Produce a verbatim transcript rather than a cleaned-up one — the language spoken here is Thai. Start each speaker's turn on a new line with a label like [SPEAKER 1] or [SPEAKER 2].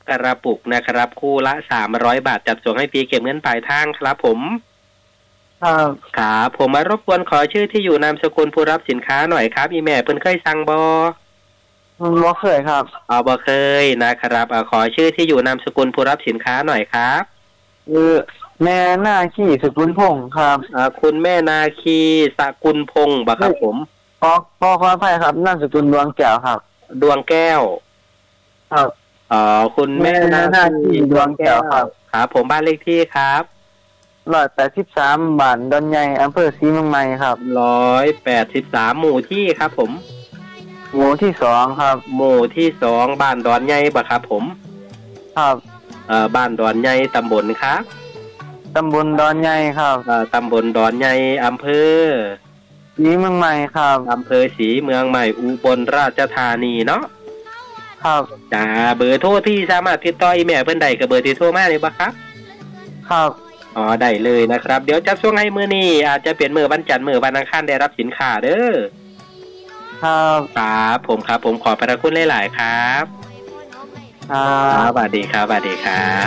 [SPEAKER 1] กระปุกนะครับคู่ละสามร้อยบาทจัดส่งให้ฟรีเก็บเงินปลายทางครับผม
[SPEAKER 2] ครับ
[SPEAKER 1] ครับผมมารบกวนขอชื่อที่อยู่นามสกุลผู้รับสินค้าหน่อยครับอีแม่เพิ่นเคยสั่งบ่
[SPEAKER 2] บ่เคยครับ
[SPEAKER 1] อ๋อบ่เคยนะครับขอชื่อที่อยู่นามสกุลผู้รับสินค้าหน่อยครับ
[SPEAKER 2] คือแม่นาคีสกุลพงศ์ครับ
[SPEAKER 1] อ่าคุณแม่นาคีสกุลพงศ์บ่ครับผม
[SPEAKER 2] ขอขอขออภัยครับนามสกุลดวงแก้วครับ
[SPEAKER 1] ดวงแก้ว
[SPEAKER 2] ครับ
[SPEAKER 1] อ๋อคุณแม่นาคี
[SPEAKER 2] ดวงแก้วครับ
[SPEAKER 1] ครับผมบ้านเลขที่ครับ
[SPEAKER 2] หนึ่งร้อยแปดสิบสามบ้านดอนใหญ่อำเภอศรีเมืองใหม่ครับ
[SPEAKER 1] หนึ่งร้อยแปดสิบสามหมู่ที่ครับผม
[SPEAKER 2] หมู่ที่สองครับ
[SPEAKER 1] หมู่ที่สองบ้านดอนใหญ่บ่ครับผม
[SPEAKER 2] ครับ
[SPEAKER 1] เอ่อบ้านดอนใหญ่ตำบลครับ
[SPEAKER 2] ตำบลดอนใหญ่ครับ
[SPEAKER 1] เอ่อตำบลดอนใหญ่อำเภอ
[SPEAKER 2] ศรีเมืองใหม่ครับ
[SPEAKER 1] อำเภอศรีเมืองใหม่อุบลราชธานีเนาะ
[SPEAKER 2] ครับ
[SPEAKER 1] จ้าเบอร์โทรที่สามารถติดต่ออีแม่เพิ่นได้ก็เบอร์ที่โทรมาเลยบ่ครับ
[SPEAKER 2] ครับ
[SPEAKER 1] อ๋อได้เลยนะครับเดี๋ยวจะส่งให้มื้อนี้อาจจะเป็นมื้อวันจันทร์มื้อวันอังคารได้รับสินค้าเด้อ
[SPEAKER 2] ครับ
[SPEAKER 1] ครับผมครับผมขอพระคุณหลายๆครับ
[SPEAKER 2] ครับ
[SPEAKER 1] สวัสดีครับสวัสดีครับ